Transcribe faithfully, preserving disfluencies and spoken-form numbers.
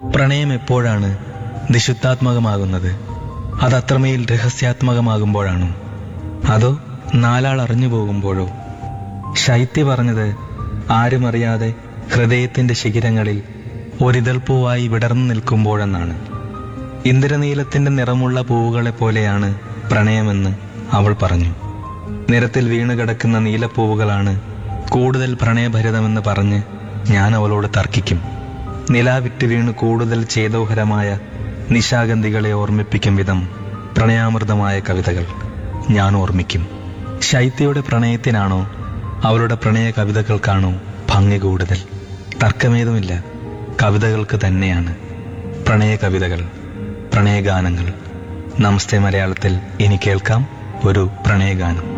പ്രണയം എപ്പോഴാണ് നിശുദ്ധാത്മകമാകുന്നത്? അത് അത്രമേൽ രഹസ്യാത്മകമാകുമ്പോഴാണോ? അതോ നാലാൾ അറിഞ്ഞു പോകുമ്പോഴോ? ശൈത്യ പറഞ്ഞത് ആരും അറിയാതെ ഹൃദയത്തിന്റെ ശിഖിരങ്ങളിൽ ഒരിതൾ പൂവായി വിടർന്നു നിൽക്കുമ്പോഴെന്നാണ്. ഇന്ദ്രനീലത്തിന്റെ നിറമുള്ള പൂവുകളെ പോലെയാണ് പ്രണയമെന്ന് അവൾ പറഞ്ഞു. നിരത്തിൽ വീണുകിടക്കുന്ന നീലപ്പൂവുകളാണ് കൂടുതൽ പ്രണയഭരിതമെന്ന് പറഞ്ഞ് ഞാൻ അവളോട് തർക്കിക്കും. നിലാവിട്ട് വീണ് കൂടുതൽ ചേതോഹരമായ നിശാഗന്ധികളെ ഓർമ്മിപ്പിക്കും വിധം പ്രണയാമൃതമായ കവിതകൾ ഞാൻ ഓർമ്മിക്കും. ശൈത്യയുടെ പ്രണയത്തിനാണോ അവളുടെ പ്രണയ കവിതകൾക്കാണോ ഭംഗി കൂടുതൽ? തർക്കമേതുമില്ല, കവിതകൾക്ക് തന്നെയാണ്. പ്രണയ കവിതകൾ, പ്രണയഗാനങ്ങൾ. നമസ്തേ മലയാളത്തിൽ ഇനി കേൾക്കാം ഒരു പ്രണയഗാനം.